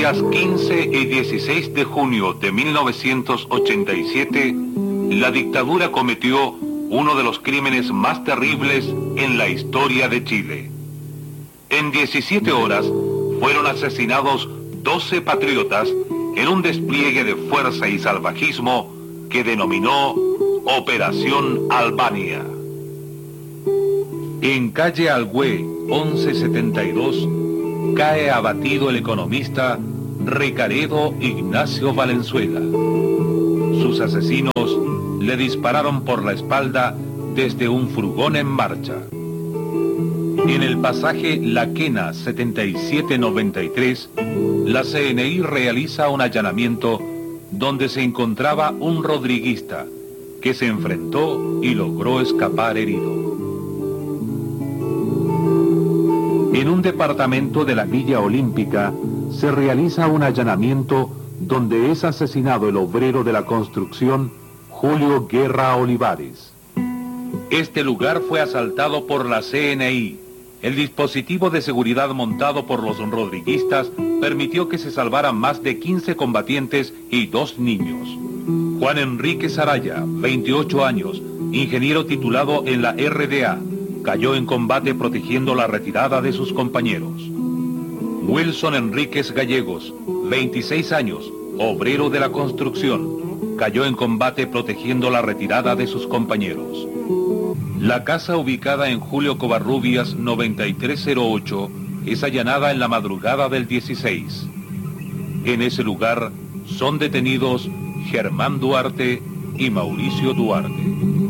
días 15 y 16 de junio de 1987, la dictadura cometió uno de los crímenes más terribles en la historia de Chile. En 17 horas fueron asesinados 12 patriotas en un despliegue de fuerza y salvajismo que denominó Operación Albania. En calle Alhué 1172 cae abatido el economista Ricaredo Ignacio Valenzuela. Sus asesinos le dispararon por la espalda desde un furgón en marcha. En el pasaje La Quena 7793, la CNI realiza un allanamiento donde se encontraba un rodriguista que se enfrentó y logró escapar herido. En un departamento de la Villa Olímpica se realiza un allanamiento donde es asesinado el obrero de la construcción Julio Guerra Olivares. Este lugar fue asaltado por la CNI. El dispositivo de seguridad montado por los rodriguistas permitió que se salvaran más de 15 combatientes y 2 niños. Juan Enrique Saraya, 28 años, ingeniero titulado en la RDA, cayó en combate protegiendo la retirada de sus compañeros. Wilson Enríquez Gallegos, 26 años, obrero de la construcción, cayó en combate protegiendo la retirada de sus compañeros. La casa ubicada en Julio Covarrubias 9308 es allanada en la madrugada del 16. En ese lugar son detenidos Germán Duarte y Mauricio Duarte.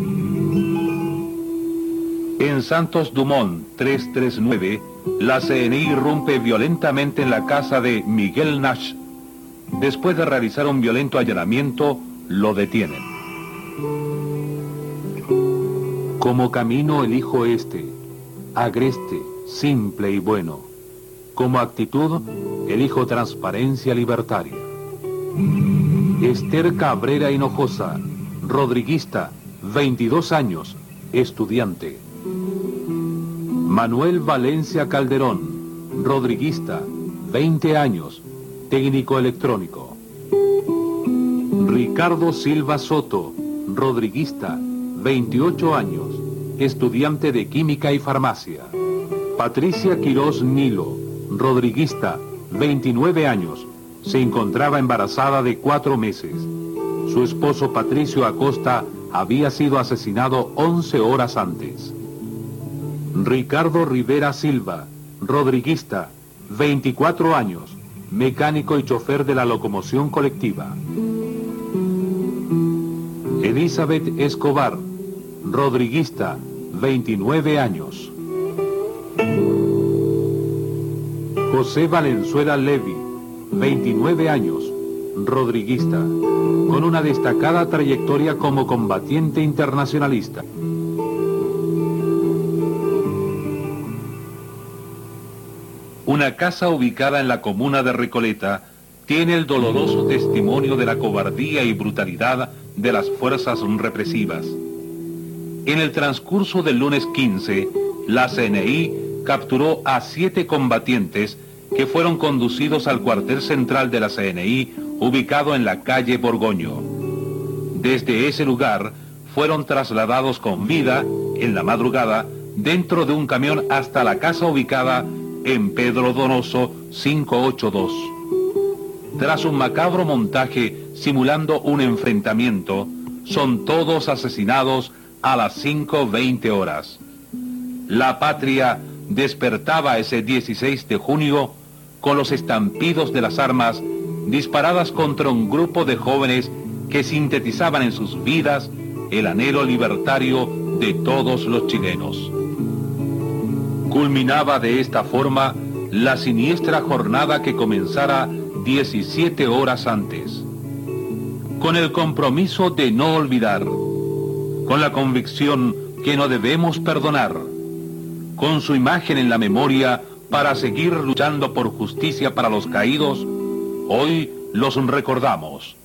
En Santos Dumont 339, la CNI irrumpe violentamente en la casa de Miguel Nash. Después de realizar un violento allanamiento, lo detienen. Como camino elijo este, agreste, simple y bueno. Como actitud, elijo transparencia libertaria. Esther Cabrera Hinojosa, rodriguista, 22 años, estudiante. Manuel Valencia Calderón, rodriguista, 20 años, técnico electrónico. Ricardo Silva Soto, rodriguista, 28 años, estudiante de química y farmacia. Patricia Quirós Nilo, rodriguista, 29 años, se encontraba embarazada de 4 meses. Su esposo Patricio Acosta había sido asesinado 11 horas antes. Ricardo Rivera Silva, rodriguista, 24 años, mecánico y chofer de la locomoción colectiva. Elizabeth Escobar, rodriguista, 29 años. José Valenzuela Levy, 29 años, rodriguista, con una destacada trayectoria como combatiente internacionalista. Una casa ubicada en la comuna de Recoleta tiene el doloroso testimonio de la cobardía y brutalidad de las fuerzas represivas. En el transcurso del lunes 15, la CNI capturó a 7 combatientes que fueron conducidos al cuartel central de la CNI, ubicado en la calle Borgoño. Desde ese lugar fueron trasladados con vida, en la madrugada, dentro de un camión hasta la casa ubicada en Pedro Donoso 582. Tras un macabro montaje simulando un enfrentamiento, son todos asesinados a las 5:20 horas. La patria despertaba ese 16 de junio con los estampidos de las armas disparadas contra un grupo de jóvenes que sintetizaban en sus vidas el anhelo libertario de todos los chilenos. Culminaba de esta forma la siniestra jornada que comenzara 17 horas antes. Con el compromiso de no olvidar, con la convicción que no debemos perdonar, con su imagen en la memoria para seguir luchando por justicia para los caídos, hoy los recordamos.